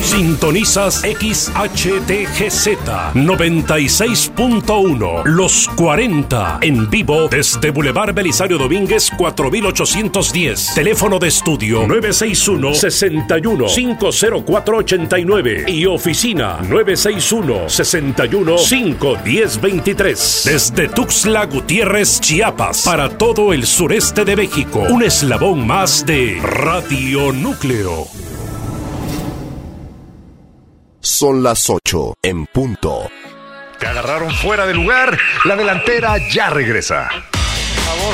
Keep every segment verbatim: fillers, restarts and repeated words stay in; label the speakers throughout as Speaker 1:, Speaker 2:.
Speaker 1: Sintonizas X H T G Z noventa y seis punto uno, Los cuarenta, en vivo desde Boulevard Belisario Domínguez cuatro mil ochocientos diez. Teléfono de estudio nueve seis uno, seis uno, cinco cero cuatro ocho nueve y oficina nueve seis uno, seis uno, cinco uno cero dos tres. Desde Tuxtla Gutiérrez, Chiapas, para todo el sureste de México, un eslabón más de Radio Núcleo.
Speaker 2: Son las ocho en punto.
Speaker 3: Te agarraron fuera de lugar. La delantera ya regresa. Por favor.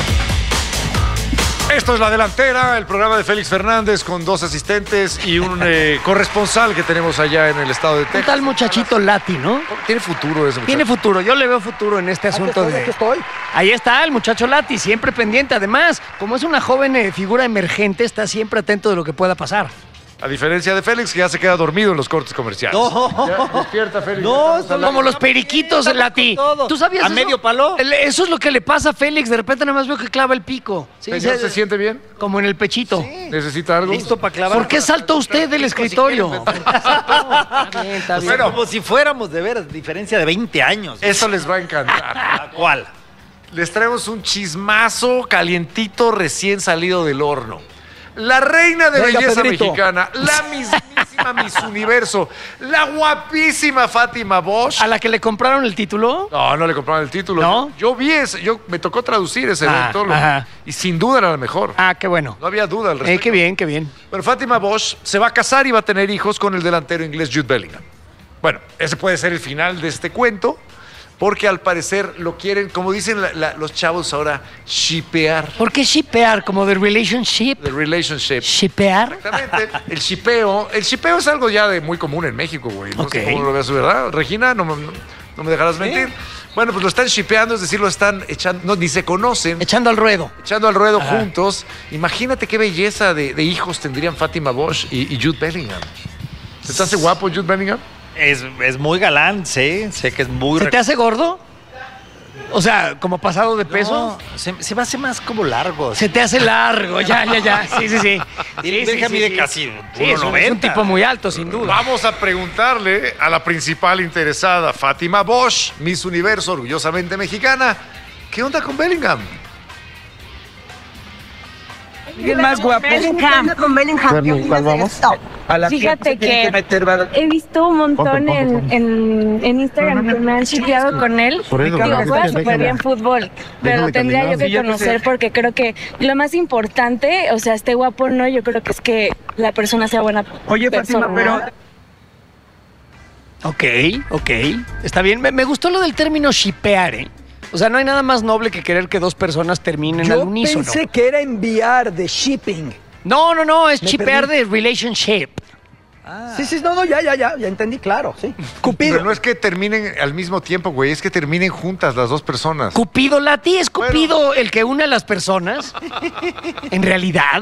Speaker 3: Esto es La Delantera, el programa de Félix Fernández con dos asistentes y un eh, corresponsal que tenemos allá en el estado de Texas.
Speaker 4: Un tal muchachito Lati, ¿no?
Speaker 3: Tiene futuro ese muchacho.
Speaker 4: Tiene futuro, yo le veo futuro en este asunto
Speaker 5: aquí estoy,
Speaker 4: de...
Speaker 5: aquí estoy.
Speaker 4: Ahí está el muchacho Lati, siempre pendiente. Además, como es una joven eh, figura emergente, está siempre atento de lo que pueda pasar.
Speaker 3: A diferencia de Félix, que ya se queda dormido en los cortes comerciales.
Speaker 5: No.
Speaker 3: Ya, despierta, Félix.
Speaker 5: No,
Speaker 3: Estamos
Speaker 4: Como los periquitos, Lati.
Speaker 5: todo.
Speaker 4: ¿Tú sabías
Speaker 5: ¿A
Speaker 4: eso?
Speaker 5: medio palo?
Speaker 4: El- Eso es lo que le pasa a Félix. De repente nada más veo que clava el pico. Sí,
Speaker 3: Señor, ¿se siente bien?
Speaker 4: Como en el pechito.
Speaker 3: ¿Necesita algo?
Speaker 5: Listo para clavar.
Speaker 4: ¿Por qué saltó usted del escritorio? ¿Por qué saltó? Está bien, está bien.
Speaker 5: Bueno, como si fuéramos de veras, diferencia de veinte años.
Speaker 3: Eso les va a encantar.
Speaker 5: ¿Cuál?
Speaker 3: Les traemos un chismazo calientito recién salido del horno. La reina de
Speaker 5: Venga,
Speaker 3: belleza
Speaker 5: Pedrito.
Speaker 3: mexicana, la mismísima Miss Universo, la guapísima Fátima Bosch.
Speaker 4: ¿A la que le compraron el título?
Speaker 3: No, no le compraron el título.
Speaker 4: ¿No?
Speaker 3: Yo vi ese, yo me tocó traducir ese
Speaker 4: Ah,
Speaker 3: evento lo-
Speaker 4: ajá.
Speaker 3: y sin duda era la mejor.
Speaker 4: Ah, qué bueno.
Speaker 3: No había duda al respecto.
Speaker 4: Eh, qué bien, qué bien.
Speaker 3: Pero Fátima Bosch se va a casar y va a tener hijos con el delantero inglés Jude Bellingham. Bueno, ese puede ser el final de este cuento, porque al parecer lo quieren, como dicen la- la- los chavos ahora, shipear.
Speaker 4: ¿Por qué shipear? Como de relationship.
Speaker 3: The relationship.
Speaker 4: ¿Shipear?
Speaker 3: Exactamente. El shipeo. El shipeo es algo ya de muy común en México, güey. No sé
Speaker 4: Ok.
Speaker 3: cómo lo veas, ¿verdad? Regina, no, me- no- no me dejarás mentir. Bueno, pues lo están shipeando, es decir, lo están echando, no, ni se conocen,
Speaker 4: Echando al ruedo.
Speaker 3: echando al ruedo
Speaker 4: Ajá.
Speaker 3: juntos. Imagínate qué belleza de, de hijos tendrían Fátima Bosch y, y Jude Bellingham. ¿Se te hace guapo Jude Bellingham?
Speaker 5: Es, es muy galán, sé, sé que es muy...
Speaker 4: ¿Se te hace gordo? O sea, como pasado de peso.
Speaker 5: No, se, se me hace más como largo.
Speaker 4: Se te hace largo, ya, ya, ya. Sí, sí, sí.
Speaker 5: Y
Speaker 4: Sí,
Speaker 5: Bellingham
Speaker 4: sí,
Speaker 5: mide
Speaker 4: sí.
Speaker 5: casi
Speaker 4: Sí, es un, es un
Speaker 5: noventa.
Speaker 4: tipo muy alto, sin duda.
Speaker 3: Vamos a preguntarle a la principal interesada, Fátima Bosch, Miss Universo, orgullosamente mexicana. ¿Qué onda con Bellingham?
Speaker 6: ¿Quién más guapo?
Speaker 7: Bellingham. Con Bellingham.
Speaker 6: ¿Cuál vamos? A la
Speaker 7: Fíjate
Speaker 6: que se tiene
Speaker 7: que
Speaker 6: meter, ¿verdad?
Speaker 7: he visto un montón
Speaker 6: Ponte, ponte,
Speaker 7: en,
Speaker 6: ponte.
Speaker 7: en, en Instagram que me han shipeado con él.
Speaker 6: Por eso,
Speaker 7: Digo,
Speaker 6: déjame,
Speaker 7: juega
Speaker 6: déjame.
Speaker 7: súper bien fútbol, pero
Speaker 6: Déjame
Speaker 7: lo tendría
Speaker 6: caminar.
Speaker 7: yo que
Speaker 6: Sí, yo qué
Speaker 7: conocer
Speaker 6: sé.
Speaker 7: porque creo que lo más importante, o sea, esté guapo o no, yo creo que es que la persona sea buena
Speaker 6: Oye,
Speaker 7: persona.
Speaker 6: Fátima, pero...
Speaker 4: Ok, ok. Está bien. Me, me gustó lo del término shipear, ¿eh? O sea, no hay nada más noble que querer que dos personas terminen al
Speaker 6: Yo
Speaker 4: unísono.
Speaker 6: pensé que era enviar de shipping.
Speaker 4: No, no, no, es
Speaker 6: Me
Speaker 4: shipear
Speaker 6: perdí.
Speaker 4: de relationship.
Speaker 6: Sí, sí, no, no, ya, ya, ya, ya entendí, claro, sí. Cupido.
Speaker 3: Pero no es que terminen al mismo tiempo, güey, es que terminen juntas las dos personas.
Speaker 4: Cupido, Lati, ¿es Cupido el que une a las personas? ¿En realidad?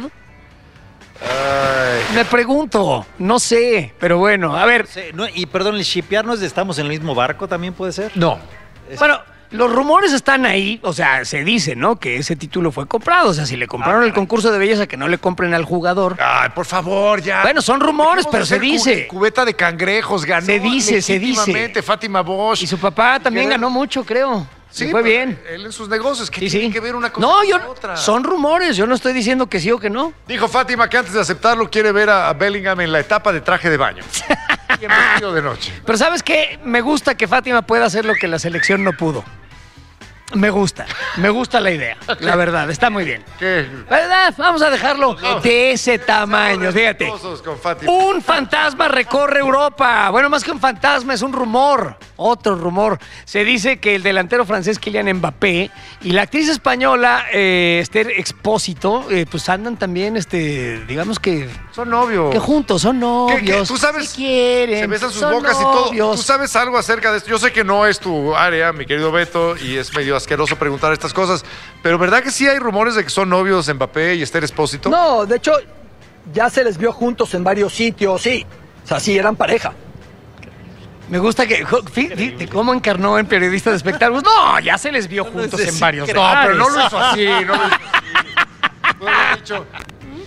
Speaker 3: Ay.
Speaker 4: Me pregunto, no sé, pero bueno, a ver.
Speaker 5: Sí, no, y perdón, el shipear no es de estamos en el mismo barco, también puede ser.
Speaker 3: No.
Speaker 4: Bueno, los rumores están ahí, o sea, se dice, ¿no? Que ese título fue comprado, o sea, si le compraron el concurso de belleza, que no le compren al jugador.
Speaker 3: Ay, por favor, ya.
Speaker 4: Bueno, son rumores,
Speaker 3: Dejemos
Speaker 4: pero
Speaker 3: de
Speaker 4: se
Speaker 3: hacer
Speaker 4: dice.
Speaker 3: cu- Cubeta de cangrejos, ganó.
Speaker 4: Se dice, se dice.
Speaker 3: legítimamente Fátima Bosch.
Speaker 4: Y su papá también
Speaker 3: Quiere-
Speaker 4: ganó mucho, creo.
Speaker 3: Sí,
Speaker 4: Sí, fue
Speaker 3: pero
Speaker 4: bien.
Speaker 3: Él en sus negocios, ¿qué
Speaker 4: Sí,
Speaker 3: tiene
Speaker 4: sí.
Speaker 3: que ver una cosa
Speaker 4: No,
Speaker 3: con
Speaker 4: yo,
Speaker 3: la otra?
Speaker 4: son rumores, yo no estoy diciendo que sí o que no.
Speaker 3: Dijo Fátima que antes de aceptarlo quiere ver a a Bellingham en la etapa de traje de baño. Y en vestido de noche.
Speaker 4: Pero ¿sabes qué? Me gusta que Fátima pueda hacer lo que la selección no pudo. Me gusta, me gusta la idea, la verdad, está muy bien.
Speaker 3: ¿Qué?
Speaker 4: ¿Verdad? Vamos a dejarlo de ese tamaño, fíjate.
Speaker 3: Respetuosos con Fátima.
Speaker 4: Un fantasma recorre Europa. Bueno, más que un fantasma, es un rumor. Otro rumor. Se dice que el delantero francés Kylian Mbappé y la actriz española eh, Esther Expósito, eh, pues andan también, este, digamos que,
Speaker 3: Son novios.
Speaker 4: que juntos, son
Speaker 3: ¿Qué- qué?
Speaker 4: novios.
Speaker 3: ¿Tú sabes?
Speaker 4: Se quieren.
Speaker 3: Se besan sus
Speaker 4: son
Speaker 3: bocas y todo.
Speaker 4: novios.
Speaker 3: ¿Tú sabes algo acerca de esto? Yo sé que no es tu área, mi querido Beto, y es medio asqueroso preguntar estas cosas, pero ¿verdad que sí hay rumores de que son novios Mbappé y Esther Expósito?
Speaker 6: No, de hecho, ya se les vio juntos en varios sitios, sí. O sea, sí, eran pareja.
Speaker 4: Me gusta que, jo- fí- fíjate cómo encarnó en periodista de espectáculos. No, ya se les vio juntos en varios
Speaker 3: No, pero no lo
Speaker 4: lugares.
Speaker 3: hizo así, no lo hizo así. No lo he dicho.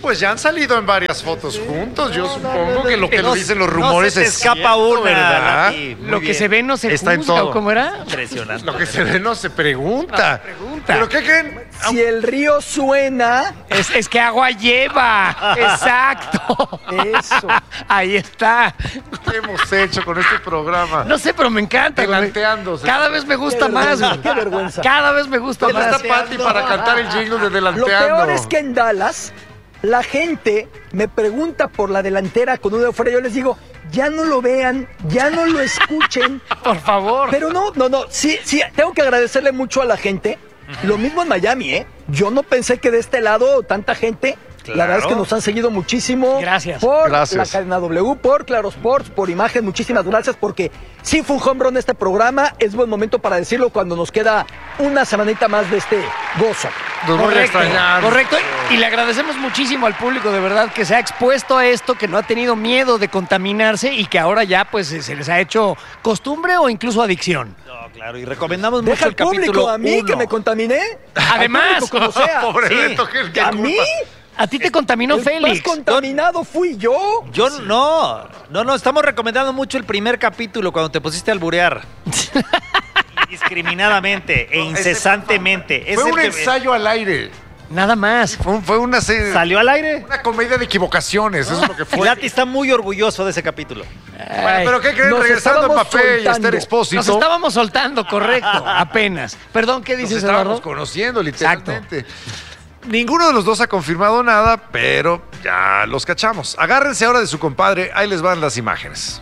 Speaker 3: pues ya han salido en varias fotos juntos. Yo supongo que lo que
Speaker 5: No,
Speaker 3: lo dicen los
Speaker 5: no
Speaker 3: rumores
Speaker 5: se te
Speaker 3: es
Speaker 5: escapa
Speaker 3: cierto,
Speaker 5: una,
Speaker 3: ¿verdad?
Speaker 5: Lati. Muy
Speaker 4: Lo que
Speaker 5: bien.
Speaker 4: se ve no se
Speaker 3: Está en
Speaker 4: juzga,
Speaker 3: todo.
Speaker 4: ¿o cómo era?
Speaker 5: Impresionante.
Speaker 3: Lo que se ve no se pregunta.
Speaker 4: pregunta.
Speaker 3: ¿Pero qué creen?
Speaker 6: Si el río suena,
Speaker 4: Es, es que agua lleva. Exacto.
Speaker 6: eso.
Speaker 4: Ahí está.
Speaker 3: ¿Qué hemos hecho con este programa?
Speaker 4: No sé, pero me encanta. güey.
Speaker 3: Delanteándose.
Speaker 4: Cada vez me gusta
Speaker 6: Qué
Speaker 4: más.
Speaker 6: vergüenza,
Speaker 4: güey.
Speaker 6: qué vergüenza.
Speaker 4: Cada vez me gusta
Speaker 3: ¿Dónde
Speaker 4: más.
Speaker 3: está Pati para cantar el jingle de
Speaker 6: Lo
Speaker 3: Delanteando?
Speaker 6: peor es que en Dallas la gente me pregunta por la delantera con un dedo fuera. Yo les digo, ya no lo vean, ya no lo escuchen.
Speaker 4: Por favor.
Speaker 6: Pero no, no, no. Sí, sí, tengo que agradecerle mucho a la gente. Lo mismo en Miami, ¿eh? Yo no pensé que de este lado tanta gente. La verdad es que nos han seguido muchísimo.
Speaker 4: Gracias.
Speaker 6: Por
Speaker 3: Gracias.
Speaker 6: la cadena W, por Claro Sports, por imagen. Muchísimas gracias porque sí fue un home run este programa. Es buen momento para decirlo cuando nos queda una semanita más de este gozo.
Speaker 3: Nos voy a extrañar.
Speaker 4: correcto. Y le agradecemos muchísimo al público, de verdad, que se ha expuesto a esto, que no ha tenido miedo de contaminarse y que ahora ya pues se les ha hecho costumbre o incluso adicción.
Speaker 5: No, claro, y recomendamos
Speaker 6: Deja
Speaker 5: mucho
Speaker 6: al
Speaker 5: el capítulo
Speaker 6: público a mí
Speaker 5: uno.
Speaker 6: que me contaminé.
Speaker 4: Además,
Speaker 6: Al público, como sea.
Speaker 3: Pobre
Speaker 5: Sí.
Speaker 3: Beto, ¿qué, qué
Speaker 6: ¿A
Speaker 3: culpa?
Speaker 6: mí?
Speaker 4: a ti te contaminó
Speaker 6: El
Speaker 4: Félix.
Speaker 6: más contaminado fui yo.
Speaker 5: Yo no, no, no, estamos recomendando mucho el primer capítulo cuando te pusiste a alburear. Indiscriminadamente e incesantemente. Es
Speaker 3: Fue
Speaker 5: el
Speaker 3: un
Speaker 5: que-
Speaker 3: ensayo al aire.
Speaker 4: Nada más.
Speaker 3: Fue, un- fue una, serie-
Speaker 5: ¿Salió al aire?
Speaker 3: una comedia de equivocaciones. Eso es lo que fue.
Speaker 5: Lati está muy orgulloso de ese capítulo.
Speaker 3: Bueno, pero ¿qué creen?
Speaker 6: Nos
Speaker 3: Regresando a
Speaker 6: estábamos
Speaker 3: Mbappé y a
Speaker 6: soltando.
Speaker 3: Esther Expósito.
Speaker 4: Nos estábamos soltando, correcto, apenas. Perdón, ¿qué
Speaker 3: Nos
Speaker 4: dices,
Speaker 3: estábamos
Speaker 4: Eduardo?
Speaker 3: conociendo, literalmente. Ninguno de los dos ha confirmado nada, pero ya los cachamos. Agárrense ahora de su compadre, ahí les van las imágenes.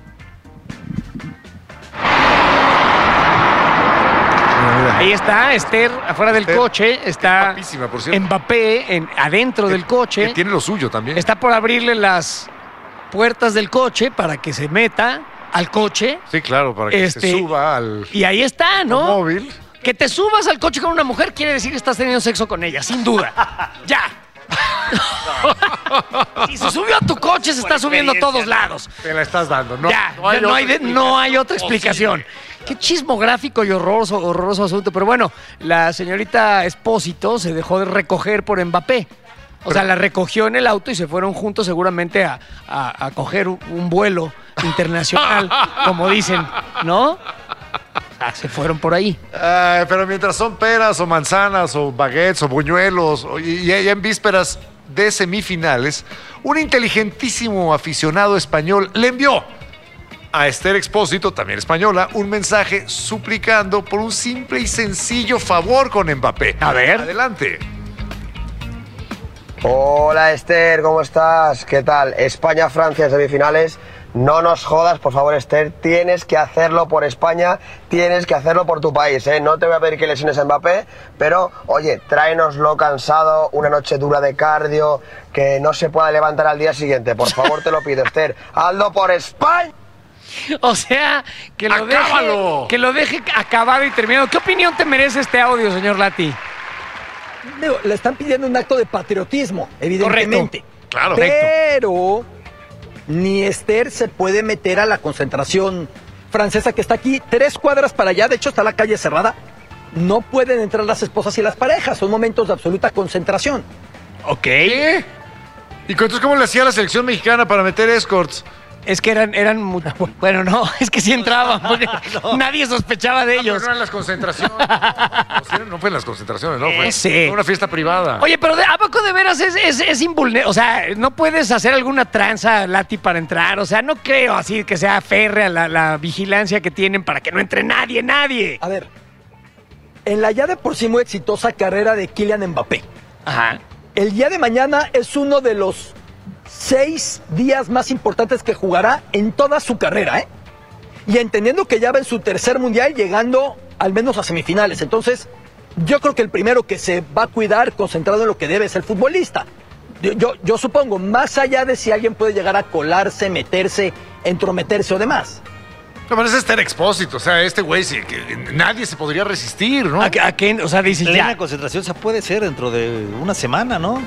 Speaker 3: Mira, mira.
Speaker 4: Ahí está Esther afuera del
Speaker 3: Esther,
Speaker 4: coche, está
Speaker 3: guapísima, por cierto.
Speaker 4: Mbappé en, adentro del coche,
Speaker 3: Que tiene lo suyo también.
Speaker 4: está por abrirle las puertas del coche para que se meta al coche
Speaker 3: Sí, claro, para que
Speaker 4: Este,
Speaker 3: se suba al
Speaker 4: y ahí está, ¿no?
Speaker 3: móvil.
Speaker 4: Que te subas al coche con una mujer quiere decir que estás teniendo sexo con ella, sin duda. Ya. Si se subió a tu coche, se está subiendo a todos lados.
Speaker 3: Te la estás dando, ¿no?
Speaker 4: ya, ya no, hay de- no hay otra explicación. Qué chismográfico y horroroso, horroroso asunto. Pero bueno, la señorita Expósito se dejó de recoger por Mbappé. O sea, la recogió en el auto y se fueron juntos seguramente a, a, a coger un, un vuelo internacional, como dicen, ¿no? Ah, se fueron por ahí.
Speaker 3: Ay, pero mientras son peras o manzanas o baguettes o buñuelos o- y ya en vísperas de semifinales, un inteligentísimo aficionado español le envió a Esther Expósito, también española, un mensaje suplicando por un simple y sencillo favor con Mbappé.
Speaker 4: A ver.
Speaker 3: Adelante.
Speaker 8: Hola Esther, ¿cómo estás? ¿Qué tal? España-Francia en semifinales. No nos jodas, por favor, Esther. Tienes que hacerlo por España, tienes que hacerlo por tu país, ¿eh? No te voy a pedir que lesiones a Mbappé, pero, oye, tráenoslo cansado, una noche dura de cardio, que no se pueda levantar al día siguiente. Por favor, te lo pido, Esther. ¡Hazlo por España!
Speaker 4: O sea, que lo, deje,
Speaker 3: ¡Acábalo!
Speaker 4: que lo deje acabado y terminado. ¿Qué opinión te merece este audio, señor Lati?
Speaker 6: Digo, le están pidiendo un acto de patriotismo, evidentemente.
Speaker 3: Claro.
Speaker 6: Pero ni Esther se puede meter a la concentración francesa que está aquí tres cuadras para allá. De hecho, está la calle cerrada. No pueden entrar las esposas y las parejas. Son momentos de absoluta concentración.
Speaker 4: Ok.
Speaker 3: ¿Qué? ¿Y entonces cómo le hacía la selección mexicana para meter escorts?
Speaker 4: Es que eran, eran mu- bueno, no, es que sí entraban, porque nadie sospechaba de
Speaker 3: Ah, pero
Speaker 4: ellos.
Speaker 3: no en las concentraciones. No, sí, no fue en las concentraciones, no. Fue,
Speaker 4: Eh, sí.
Speaker 3: fue una fiesta privada.
Speaker 4: Oye, pero de, ¿a poco de veras es, es, es invulnerable? O sea, ¿no puedes hacer alguna tranza, Lati, para entrar? O sea, no creo así que sea férrea la, la vigilancia que tienen para que no entre nadie, nadie.
Speaker 6: A ver, en la ya de por sí muy exitosa carrera de Kylian Mbappé,
Speaker 4: Ajá.
Speaker 6: el día de mañana es uno de los seis días más importantes que jugará en toda su carrera, ¿eh? Y entendiendo que ya va en su tercer mundial, llegando al menos a semifinales. Entonces, yo creo que el primero que se va a cuidar, concentrado en lo que debe, es el futbolista. Yo, yo, yo supongo, más allá de si alguien puede llegar a colarse, meterse, entrometerse o demás.
Speaker 3: No, pero es Esther Expósito, o sea, este güey sí, que nadie se podría resistir, ¿no?
Speaker 4: ¿A, qué- a qué? O sea, dices
Speaker 5: Plena
Speaker 4: ya.
Speaker 5: concentración, o sea, puede ser dentro de una semana, ¿no?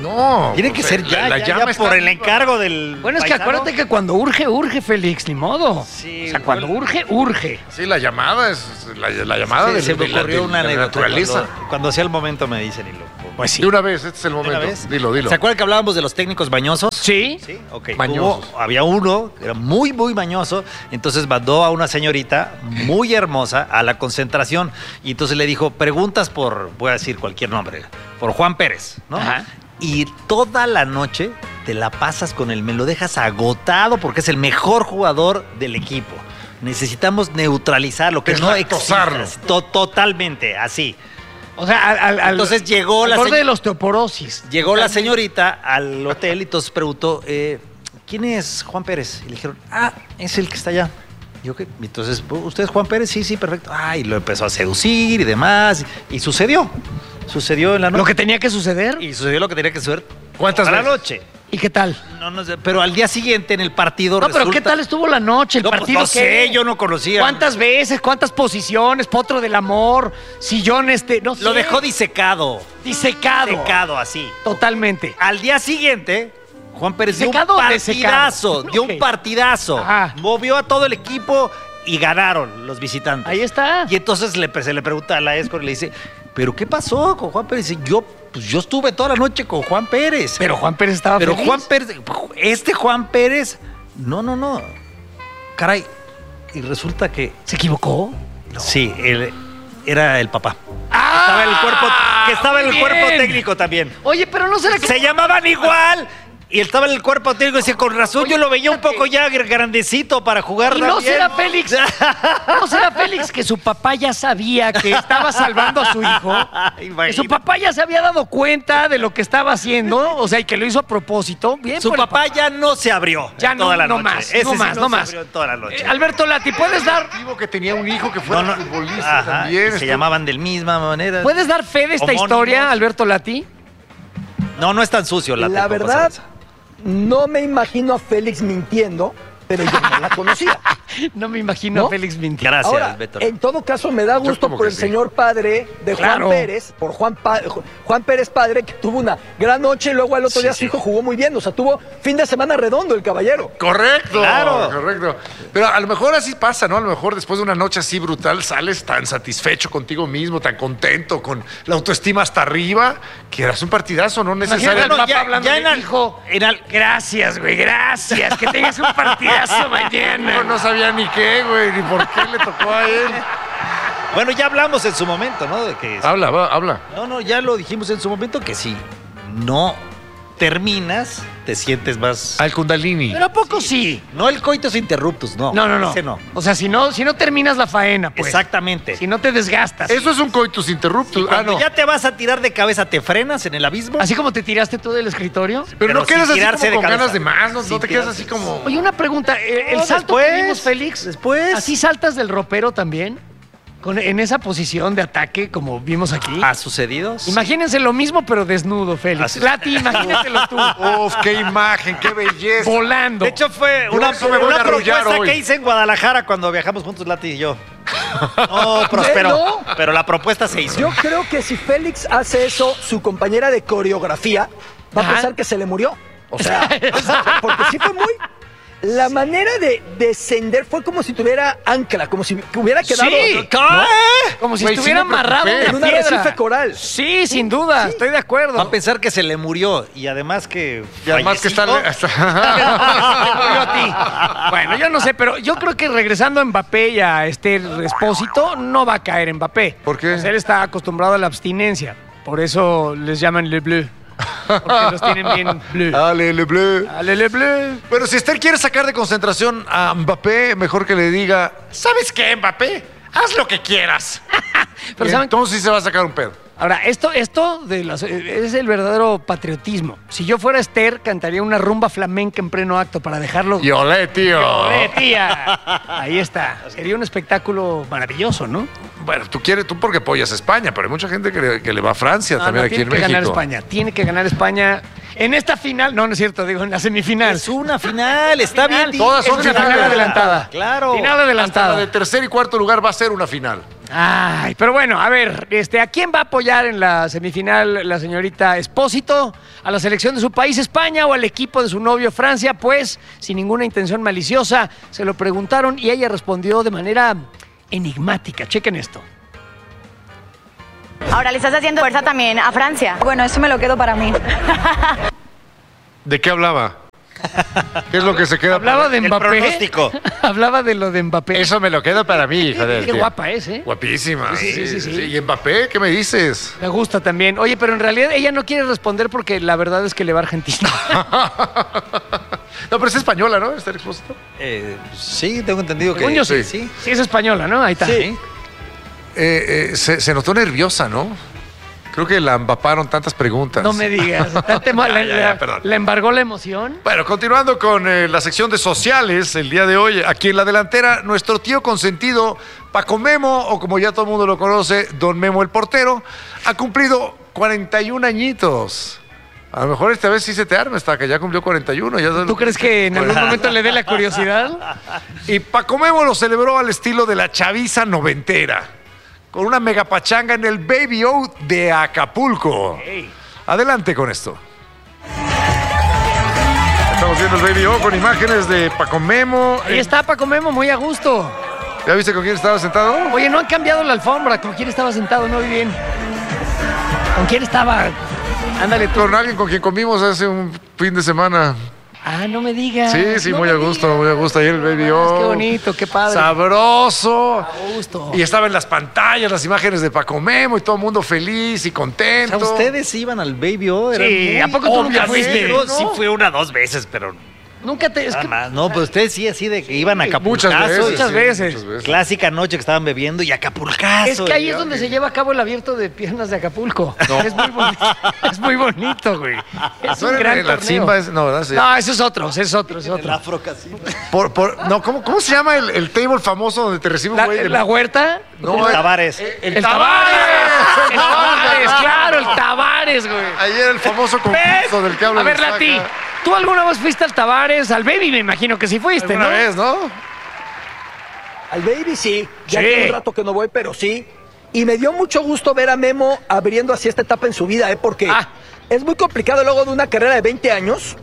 Speaker 3: No.
Speaker 5: Tiene que
Speaker 3: pues,
Speaker 5: ser ya,
Speaker 3: la, la
Speaker 5: ya,
Speaker 3: llama
Speaker 5: ya
Speaker 3: está
Speaker 5: por el
Speaker 3: viva.
Speaker 5: encargo del
Speaker 4: Bueno, es que
Speaker 5: paisano.
Speaker 4: acuérdate que cuando urge, urge, Félix, ni modo.
Speaker 5: Sí,
Speaker 4: o sea, cuando
Speaker 5: bueno.
Speaker 4: urge, urge.
Speaker 3: Sí, la llamada es la, la llamada
Speaker 5: Sí,
Speaker 3: de,
Speaker 5: se me
Speaker 3: de la,
Speaker 5: ocurrió
Speaker 3: de
Speaker 5: una
Speaker 3: la
Speaker 5: anécdota.
Speaker 3: naturaleza.
Speaker 5: Cuando, cuando sea el momento me dicen y lo...
Speaker 4: Pues sí.
Speaker 3: De una vez, este es el
Speaker 5: ¿De
Speaker 3: momento.
Speaker 5: una vez?
Speaker 3: Dilo, dilo.
Speaker 5: ¿Se acuerdan que hablábamos de los técnicos mañosos?
Speaker 4: Sí.
Speaker 5: Sí, ok.
Speaker 3: Mañosos.
Speaker 5: Hubo- había uno que era muy, muy mañoso, entonces mandó a una señorita muy hermosa a la concentración y entonces le dijo, preguntas por, voy a decir cualquier nombre, por Juan Pérez, ¿no?
Speaker 4: Ajá.
Speaker 5: Y toda la noche te la pasas con él, me lo dejas agotado porque es el mejor jugador del equipo. Necesitamos neutralizarlo, que no
Speaker 3: Deslactosarlo.
Speaker 5: exista. To- totalmente, así.
Speaker 4: O sea, al, al- al-
Speaker 5: Entonces llegó
Speaker 4: al
Speaker 5: la
Speaker 4: borde
Speaker 5: señ-
Speaker 4: de la osteoporosis.
Speaker 5: Llegó la señorita al hotel y entonces preguntó, eh, ¿quién es Juan Pérez? Y le dijeron, ah, es el que está allá. Y yo, ¿qué? Y entonces, ¿usted es Juan Pérez? Sí, sí, perfecto. Ah, y lo empezó a seducir y demás. Y sucedió. Sucedió en la noche.
Speaker 4: Lo que tenía que suceder.
Speaker 5: Y sucedió lo que tenía que suceder.
Speaker 3: ¿Cuántas
Speaker 5: toda la
Speaker 3: veces?
Speaker 5: noche.
Speaker 4: ¿Y qué tal?
Speaker 5: No, no sé, pero al día siguiente en el partido
Speaker 4: No, pero
Speaker 5: resulta-
Speaker 4: ¿qué tal estuvo la noche? ¿El
Speaker 5: No, pues,
Speaker 4: partido
Speaker 5: no
Speaker 4: qué?
Speaker 5: sé, yo no conocía.
Speaker 4: ¿Cuántas veces? ¿Cuántas posiciones? Potro del amor, sillón este, no sé.
Speaker 5: Lo dejó disecado.
Speaker 4: disecado.
Speaker 5: Disecado así.
Speaker 4: Totalmente.
Speaker 5: Al día siguiente, Juan Pérez dio un
Speaker 4: ¿Secado o desecado?
Speaker 5: partidazo, dio
Speaker 4: Ok.
Speaker 5: un partidazo.
Speaker 4: Ajá.
Speaker 5: Movió a todo el equipo y ganaron los visitantes.
Speaker 4: Ahí está.
Speaker 5: Y entonces le, se le pregunta a la Escor y le dice, ¿pero qué pasó con Juan Pérez? Y dice, yo, pues yo estuve toda la noche con Juan Pérez.
Speaker 4: Pero Juan Pérez estaba
Speaker 5: Pero
Speaker 4: feliz.
Speaker 5: Juan Pérez, este Juan Pérez, no, no, no. Caray, y resulta que,
Speaker 4: ¿Se equivocó?
Speaker 5: sí, él era el papá.
Speaker 4: ¡Ah!
Speaker 5: Estaba en el cuerpo, que estaba en el
Speaker 4: Muy
Speaker 5: cuerpo
Speaker 4: bien.
Speaker 5: técnico también.
Speaker 4: Oye, pero no será que...
Speaker 5: Se llamaban igual. Y él estaba en el cuerpo técnico y decía, con razón,
Speaker 4: Oye,
Speaker 5: yo lo veía un
Speaker 4: fíjate.
Speaker 5: poco ya grandecito para jugar
Speaker 4: ¿Y no
Speaker 5: también.
Speaker 4: será Félix? ¿No será Félix que su papá ya sabía que estaba salvando a su hijo? Que su
Speaker 5: Imagínate.
Speaker 4: papá ya se había dado cuenta de lo que estaba haciendo, o sea, y que lo hizo a propósito. Bien,
Speaker 5: Su
Speaker 4: por el
Speaker 5: papá ya no se abrió
Speaker 4: Ya
Speaker 5: en
Speaker 4: no,
Speaker 5: toda la
Speaker 4: no
Speaker 5: noche.
Speaker 4: más,
Speaker 5: Ese
Speaker 4: no
Speaker 5: sí
Speaker 4: más, no
Speaker 5: se
Speaker 4: más.
Speaker 5: abrió en toda la noche.
Speaker 4: Eh, Alberto Lati, ¿puedes dar,
Speaker 3: Digo que tenía un hijo que fuera
Speaker 5: No, no.
Speaker 3: futbolista
Speaker 5: Ajá,
Speaker 3: también.
Speaker 5: y se
Speaker 3: esto-
Speaker 5: llamaban de la misma manera.
Speaker 4: ¿puedes dar fe de esta
Speaker 5: Homónimos.
Speaker 4: historia, Alberto Lati?
Speaker 5: No, no es tan sucio la
Speaker 6: La
Speaker 5: tampoco,
Speaker 6: verdad,
Speaker 5: ¿sabes?
Speaker 6: no me imagino a Félix mintiendo, pero yo no la conocía.
Speaker 4: No me imagino
Speaker 6: ¿No?
Speaker 4: a Félix mintiendo.
Speaker 5: Gracias,
Speaker 6: Ahora,
Speaker 5: Beto.
Speaker 6: en todo caso, me da gusto
Speaker 3: como
Speaker 6: por
Speaker 3: que
Speaker 6: el
Speaker 3: sí.
Speaker 6: señor padre de
Speaker 4: Claro.
Speaker 6: Juan Pérez, por Juan, Pa- Juan Pérez padre, que tuvo una gran noche y luego al otro
Speaker 5: Sí,
Speaker 6: día
Speaker 5: sí.
Speaker 6: su hijo jugó muy bien. O sea, tuvo fin de semana redondo el caballero.
Speaker 3: Correcto,
Speaker 5: Claro.
Speaker 3: correcto. Pero a lo mejor así pasa, ¿no? A lo mejor después de una noche así brutal sales tan satisfecho contigo mismo, tan contento, con la autoestima hasta arriba, que eras un partidazo, no
Speaker 4: Imagínate al
Speaker 3: necesariamente.
Speaker 4: papá
Speaker 5: ya-
Speaker 4: hablando
Speaker 5: ya
Speaker 4: de
Speaker 5: en al-
Speaker 4: hijo.
Speaker 5: en al-
Speaker 4: Gracias, güey, gracias. Que tengas un partidazo mañana.
Speaker 3: No, no sabía ni qué, güey, ni por qué le tocó a él.
Speaker 5: Bueno, ya hablamos en su momento, ¿no? De que
Speaker 3: Habla, va, habla.
Speaker 5: No, no, ya lo dijimos en su momento que si no terminas, te sientes más.
Speaker 3: Al Kundalini.
Speaker 4: Pero ¿a poco sí?
Speaker 5: No el coitus interruptus, no.
Speaker 4: No, no, no.
Speaker 5: Ese no.
Speaker 4: O sea, si no, si no terminas la faena, pues.
Speaker 5: Exactamente.
Speaker 4: Si no te desgastas.
Speaker 3: Eso es un coitus interruptus.
Speaker 5: Y
Speaker 3: Ah,
Speaker 5: cuando
Speaker 3: no.
Speaker 5: ya te vas a tirar de cabeza, te frenas en el abismo.
Speaker 4: Así como te tiraste tú del escritorio.
Speaker 3: Pero,
Speaker 5: pero
Speaker 3: no quedas
Speaker 5: sin
Speaker 3: así
Speaker 5: tirarse
Speaker 3: como
Speaker 5: de
Speaker 3: con
Speaker 5: cabeza.
Speaker 3: ganas de más, no,
Speaker 5: Sin
Speaker 3: no te quedas
Speaker 5: tirarse.
Speaker 3: así como.
Speaker 4: Oye, una pregunta. eh, El
Speaker 5: No,
Speaker 4: salto
Speaker 5: después,
Speaker 4: que vimos, Félix.
Speaker 5: después.
Speaker 4: ¿Así saltas del ropero también? Con, en esa posición de ataque, como vimos aquí.
Speaker 5: ¿Ha sucedido?
Speaker 4: Imagínense lo mismo, pero desnudo, Félix.
Speaker 5: Así-
Speaker 4: Lati, imagínatelo tú.
Speaker 3: Uf, qué imagen, qué belleza.
Speaker 4: Volando.
Speaker 5: De hecho, fue
Speaker 3: Yo
Speaker 5: una,
Speaker 3: eso me voy
Speaker 5: una
Speaker 3: a arrullar
Speaker 5: propuesta
Speaker 3: hoy.
Speaker 5: que hice en Guadalajara cuando viajamos juntos, Lati y yo. No prosperó,
Speaker 6: No.
Speaker 5: pero la propuesta se hizo.
Speaker 6: Yo creo que si Félix hace eso, su compañera de coreografía va a
Speaker 4: Ajá.
Speaker 6: pensar que se le murió. O sea, porque sí fue muy... La manera de descender fue como si tuviera ancla, como si hubiera quedado
Speaker 4: Sí.
Speaker 6: ¿no?
Speaker 4: Como si
Speaker 3: Güey, sí
Speaker 4: estuviera
Speaker 3: me
Speaker 4: amarrado
Speaker 3: preocupé.
Speaker 4: en
Speaker 6: en
Speaker 4: una
Speaker 6: un
Speaker 4: piedra.
Speaker 6: arrecife coral.
Speaker 4: Sí, sin duda, estoy de acuerdo.
Speaker 5: Va a pensar que se le murió y además que.
Speaker 3: Y además que está.
Speaker 5: fallecido.
Speaker 4: Te murió a ti. Bueno, yo no sé, pero yo creo que regresando a Mbappé y a Esther Espósito, no va a caer Mbappé.
Speaker 3: ¿Por qué?
Speaker 4: Pues él está acostumbrado a la abstinencia. Por eso les llaman Le Bleu. Porque los tienen bien bleu.
Speaker 3: Ale, le bleu.
Speaker 4: Ale, Le Bleu.
Speaker 3: Pero si Esther quiere sacar de concentración a Mbappé, mejor que le diga, ¿sabes qué, Mbappé? Haz lo que quieras.
Speaker 4: Pero
Speaker 3: Y
Speaker 4: ¿saben?
Speaker 3: entonces sí se va a sacar un pedo.
Speaker 4: Ahora, esto, esto de las- es el verdadero patriotismo. Si yo fuera Esther, cantaría una rumba flamenca en pleno acto para dejarlo.
Speaker 3: Y olé, tío.
Speaker 4: ¡Olé, tía! Ahí está. Sería un espectáculo maravilloso, ¿no?
Speaker 3: Bueno, tú quieres, tú porque apoyas a España, pero hay mucha gente que le, que le va a Francia
Speaker 4: No,
Speaker 3: también
Speaker 4: no,
Speaker 3: aquí
Speaker 4: tiene
Speaker 3: en
Speaker 4: que
Speaker 3: México.
Speaker 4: ganar España. Tiene que ganar España en esta final. No, no es cierto, digo en la semifinal.
Speaker 5: Es una final, está bien.
Speaker 3: Todas
Speaker 4: Es
Speaker 3: son
Speaker 4: una
Speaker 3: finales.
Speaker 4: final adelantada.
Speaker 5: Claro.
Speaker 4: Final
Speaker 3: Hasta
Speaker 4: adelantada.
Speaker 3: la de tercer y cuarto lugar va a ser una final.
Speaker 4: Ay, pero bueno, a ver, este, ¿a quién va a apoyar en la semifinal la señorita Espósito? ¿A la selección de su país, España, o al equipo de su novio, Francia? Pues, sin ninguna intención maliciosa, se lo preguntaron y ella respondió de manera enigmática. Chequen esto.
Speaker 9: Ahora le estás haciendo fuerza también a Francia.
Speaker 10: Bueno, eso me lo quedo para mí.
Speaker 3: ¿De qué hablaba? ¿Qué es lo que se queda?
Speaker 4: Hablaba de
Speaker 5: El
Speaker 4: Mbappé.
Speaker 5: pronóstico.
Speaker 4: Hablaba de lo de Mbappé.
Speaker 3: Eso me lo quedo para mí, hija de...
Speaker 4: Qué guapa es, ¿eh?
Speaker 3: Guapísima.
Speaker 4: Sí, sí, sí, sí, sí.
Speaker 3: ¿Y Mbappé? ¿Qué me dices?
Speaker 4: Me gusta también. Oye, pero en realidad ella no quiere responder porque la verdad es que le va a Argentina.
Speaker 3: No, pero es española, ¿no? ¿Está Expósito?
Speaker 5: Eh, sí, tengo entendido que
Speaker 4: Coño,
Speaker 5: sí.
Speaker 4: sí. Sí, es española, ¿no? Ahí está.
Speaker 5: Sí.
Speaker 3: Eh, eh, se, se notó nerviosa, ¿no? Creo que la empaparon tantas preguntas.
Speaker 4: No me digas. Te ma-
Speaker 3: Ya, ya, ya,
Speaker 4: la,
Speaker 3: perdón.
Speaker 4: la embargó la emoción.
Speaker 3: Bueno, continuando con eh, la sección de sociales, el día de hoy, aquí en la delantera, nuestro tío consentido, Paco Memo, o como ya todo el mundo lo conoce, Don Memo el portero, ha cumplido cuarenta y un añitos. A lo mejor esta vez sí se te arma, hasta que ya cumplió cuarenta y uno. Ya
Speaker 4: ¿Tú crees que en algún momento le dé la curiosidad?
Speaker 3: Y Paco Memo lo celebró al estilo de la chaviza noventera, con una mega pachanga en el Baby O de Acapulco.
Speaker 4: Hey.
Speaker 3: Adelante con esto. Estamos viendo el Baby O con imágenes de Paco Memo.
Speaker 4: Ahí está Paco Memo, muy a gusto.
Speaker 3: ¿Ya viste con quién estaba sentado?
Speaker 4: Oye, no han cambiado la alfombra. ¿Con quién estaba sentado? No vi bien. ¿Con quién estaba? Ándale tú.
Speaker 3: Con alguien con quien comimos hace un fin de semana.
Speaker 4: Ah, no me digas.
Speaker 3: Sí, sí,
Speaker 4: No
Speaker 3: muy
Speaker 4: me
Speaker 3: a gusto,
Speaker 4: digas.
Speaker 3: muy a gusto. Ayer el Baby O.
Speaker 4: Qué bonito, qué padre.
Speaker 3: Sabroso.
Speaker 4: A gusto.
Speaker 3: Y estaba en las pantallas las imágenes de Paco Memo y todo el mundo feliz y
Speaker 5: O
Speaker 3: contento.
Speaker 5: sea, ustedes iban al Baby O. eran
Speaker 4: Sí,
Speaker 5: muy-
Speaker 4: ¿a poco tú nunca
Speaker 3: Obviamente,
Speaker 4: fuiste?
Speaker 5: Yo
Speaker 3: ¿no?
Speaker 5: sí fui una dos veces, pero
Speaker 4: Nunca te... Es
Speaker 5: nada
Speaker 4: que,
Speaker 5: más. No, pues ustedes sí, así de que iban a
Speaker 3: Muchas
Speaker 5: Acapulcazo.
Speaker 3: veces.
Speaker 4: Muchas
Speaker 3: sí,
Speaker 4: veces.
Speaker 3: muchas veces.
Speaker 5: Clásica noche que estaban bebiendo y Acapulcazo.
Speaker 4: es que ahí es
Speaker 5: Y-
Speaker 4: donde se lleva a cabo el abierto de piernas de Acapulco. Es muy bonito. Es muy bonito, güey. Es
Speaker 3: ¿No
Speaker 4: un
Speaker 3: era
Speaker 4: gran
Speaker 3: en la
Speaker 4: torneo.
Speaker 3: Zimba? Es- no, ¿verdad? Sí.
Speaker 4: No, ese es otro, ese es otro, es
Speaker 5: El
Speaker 4: otro.
Speaker 5: afro casino.
Speaker 3: Por, por- no, ¿cómo, ¿cómo se llama el, el table famoso donde te recibe un
Speaker 4: La,
Speaker 3: güey? de-
Speaker 4: la huerta.
Speaker 3: No,
Speaker 5: El
Speaker 3: eh,
Speaker 5: Tavares.
Speaker 3: eh,
Speaker 4: El,
Speaker 3: El,
Speaker 4: Tavares.
Speaker 3: Tavares.
Speaker 4: El Tavares, claro, el Tavares, güey.
Speaker 3: Ayer el famoso
Speaker 4: ¿Ves?
Speaker 3: concurso del que habla
Speaker 4: A ver,
Speaker 3: el
Speaker 4: Lati,
Speaker 3: Saca.
Speaker 4: ¿tú alguna vez fuiste al Tavares, al Baby? Me imagino que sí fuiste,
Speaker 3: Una
Speaker 4: ¿no?
Speaker 3: vez, ¿no?
Speaker 6: Al Baby sí, ya
Speaker 4: Sí.
Speaker 6: tiene un rato que no voy, pero sí. Y me dio mucho gusto ver a Memo abriendo así esta etapa en su vida, ¿eh? Porque
Speaker 4: Ah.
Speaker 6: es muy complicado luego de una carrera de veinte años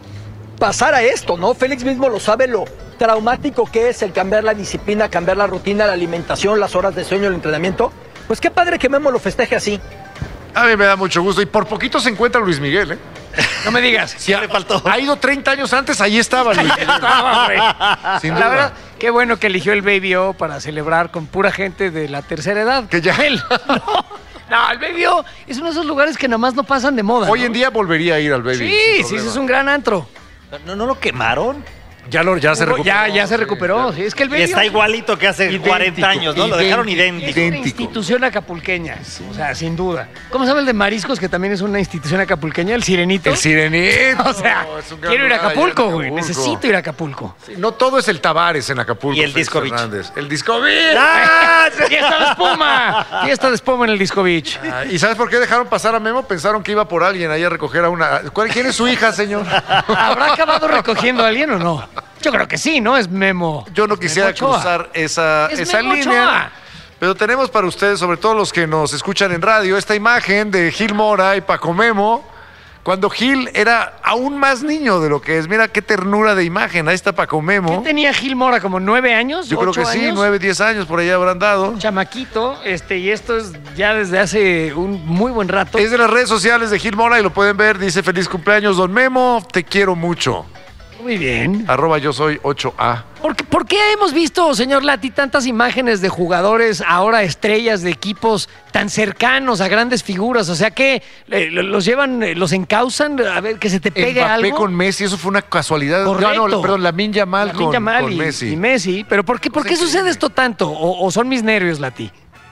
Speaker 6: pasar a esto, ¿no? Félix mismo lo sabe, lo traumático que es el cambiar la disciplina, cambiar la rutina, la alimentación, las horas de sueño, el entrenamiento. Pues qué padre que Memo lo festeje así.
Speaker 3: A mí me da mucho gusto. Y por poquito se encuentra Luis Miguel, ¿eh?
Speaker 4: No me digas.
Speaker 3: Si ha, ha ido treinta años antes, ahí estaba Luis Miguel.
Speaker 4: Estaba, güey.
Speaker 3: Sin
Speaker 4: La
Speaker 3: duda.
Speaker 4: verdad, qué bueno que eligió el Baby O para celebrar con pura gente de la tercera edad.
Speaker 3: Que ya-
Speaker 4: Él. No, no, el Baby O es uno de esos lugares que nada más no pasan de moda.
Speaker 3: Hoy
Speaker 4: ¿no?
Speaker 3: en día volvería a ir al Baby.
Speaker 4: Sí,
Speaker 3: sin
Speaker 4: sí,
Speaker 3: problema.
Speaker 4: sí, es un gran antro.
Speaker 5: ¿No, no lo quemaron?
Speaker 3: Ya, lo, ya se recuperó.
Speaker 4: Ya, ya se
Speaker 3: sí,
Speaker 4: recuperó.
Speaker 3: ya.
Speaker 4: Sí, es que el
Speaker 5: Y
Speaker 4: Baby
Speaker 5: está
Speaker 4: O
Speaker 5: igualito que hace
Speaker 3: Idéntico,
Speaker 5: cuarenta años, ¿no? Lo dejaron
Speaker 4: es
Speaker 5: idéntico.
Speaker 4: una
Speaker 3: idéntico.
Speaker 4: institución acapulqueña. O sea, sin duda. ¿Cómo se llama el de mariscos, que también es una institución acapulqueña? El Sirenito.
Speaker 3: El Sirenito.
Speaker 4: O sea,
Speaker 3: es un gran
Speaker 4: quiero ir a
Speaker 3: lugar allá en
Speaker 4: Acapulco, güey.
Speaker 3: Acapulco.
Speaker 4: Necesito ir a Acapulco.
Speaker 3: Sí, no todo es el Tavares en Acapulco.
Speaker 5: Y el
Speaker 3: Félix
Speaker 5: Disco Beach.
Speaker 3: Fernández. El Disco Beach.
Speaker 4: ¡Ah! ¡Fiesta de espuma! Fiesta de espuma en el Disco Beach.
Speaker 3: Ah, ¿Y sabes por qué dejaron pasar a Memo? Pensaron que iba por alguien ahí a recoger a una... ¿Cuál- ¿Quién es su hija, señor?
Speaker 4: ¿Habrá acabado recogiendo a alguien o no? Yo creo que sí, ¿no? Es Memo.
Speaker 3: Yo no
Speaker 4: Es
Speaker 3: quisiera
Speaker 4: Memo Ochoa.
Speaker 3: cruzar esa,
Speaker 4: Es
Speaker 3: esa
Speaker 4: Memo
Speaker 3: línea.
Speaker 4: Ochoa.
Speaker 3: Pero tenemos para ustedes, sobre todo los que nos escuchan en radio, esta imagen de Gil Mora y Paco Memo, cuando Gil era aún más niño de lo que es. Mira qué ternura de imagen. Ahí está Paco
Speaker 4: ¿Qué
Speaker 3: Memo.
Speaker 4: tenía Gil Mora? ¿Como nueve años?
Speaker 3: Yo creo
Speaker 4: ¿Ocho
Speaker 3: que sí,
Speaker 4: años?
Speaker 3: nueve, diez años por ahí habrán dado.
Speaker 4: Chamaquito, este, y esto es ya desde hace un muy buen rato.
Speaker 3: Es de las redes sociales de Gil Mora y lo pueden ver. Dice: feliz cumpleaños, don Memo, te quiero mucho.
Speaker 4: Muy bien.
Speaker 3: Arroba yo soy ocho A.
Speaker 4: ¿Por qué, por qué hemos visto, señor Lati, tantas imágenes de jugadores, ahora estrellas de equipos tan cercanos a grandes figuras? O sea, que eh, los llevan, eh, los encausan, a ver, que se te pegue
Speaker 3: Mbappé
Speaker 4: algo.
Speaker 3: con Messi, eso fue una casualidad.
Speaker 4: Correcto.
Speaker 3: No, no, perdón, Lamine Yamal
Speaker 4: Lamine
Speaker 3: con,
Speaker 4: Yamal
Speaker 3: con
Speaker 4: y,
Speaker 3: Messi.
Speaker 4: y Messi. ¿Pero por qué, por qué sucede esto tanto? ¿O, o son mis nervios, Lati?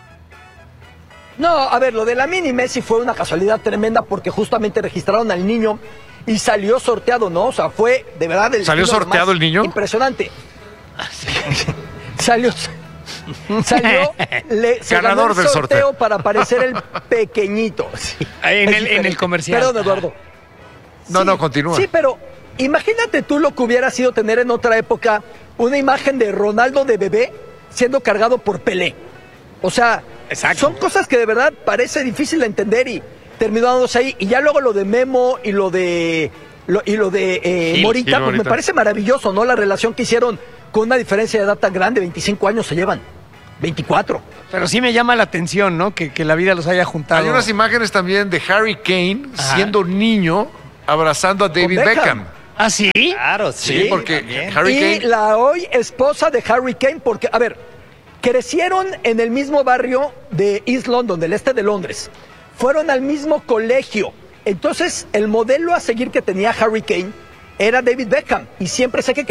Speaker 6: No, a ver, lo de la mini Messi fue una casualidad tremenda porque justamente registraron al niño y salió sorteado, ¿no? O sea, fue de verdad el
Speaker 3: ¿Salió
Speaker 6: destino
Speaker 3: sorteado
Speaker 6: más
Speaker 3: el niño?
Speaker 6: Impresionante. salió salió le, se ganó
Speaker 3: Ganador
Speaker 6: el
Speaker 3: del
Speaker 6: sorteo,
Speaker 3: sorteo.
Speaker 6: para parecer el pequeñito. Sí,
Speaker 4: Ahí en
Speaker 6: es
Speaker 4: el- en
Speaker 6: diferente.
Speaker 4: el comercial.
Speaker 6: Perdón, Eduardo.
Speaker 3: No, no, continúa.
Speaker 6: Sí, pero imagínate tú lo que hubiera sido tener en otra época una imagen de Ronaldo de bebé siendo cargado por Pelé. O sea,
Speaker 4: Exacto.
Speaker 6: son cosas que de verdad parece difícil de entender y terminó dándose ahí. Y ya luego lo de Memo y lo de lo, y lo de eh,
Speaker 3: Gil,
Speaker 6: Morita,
Speaker 3: Gil
Speaker 6: pues
Speaker 3: Morita.
Speaker 6: me parece maravilloso, ¿no? La relación que hicieron con una diferencia de edad tan grande, veinticinco años se llevan, veinticuatro.
Speaker 4: Pero sí me llama la atención, ¿no? Que, que la vida los haya juntado.
Speaker 3: Hay unas imágenes también de Harry Kane
Speaker 4: Ajá.
Speaker 3: siendo niño abrazando a David
Speaker 6: Beckham.
Speaker 3: Beckham.
Speaker 4: ¿Ah, sí?
Speaker 5: Claro, sí.
Speaker 3: Sí, porque
Speaker 5: también.
Speaker 3: Harry
Speaker 6: Y
Speaker 3: Kane...
Speaker 6: la hoy esposa de Harry Kane, porque, a ver, crecieron en el mismo barrio de East London, del este de Londres. Fueron al mismo colegio. Entonces, el modelo a seguir que tenía Harry Kane era David Beckham. Y siempre sé que